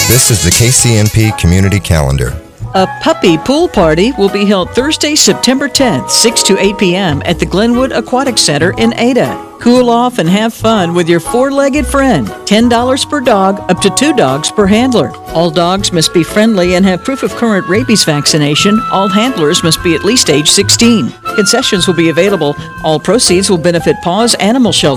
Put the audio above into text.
This is the KCMP Community Calendar. A puppy pool party will be held Thursday, September 10th, 6 to 8 p.m. at the Glenwood Aquatic Center in Ada. Cool off and have fun with your four-legged friend. $10 per dog, up to 2 dogs per handler. All dogs must be friendly and have proof of current rabies vaccination. All handlers must be at least age 16. Concessions will be available. All proceeds will benefit Paws Animal Shelter.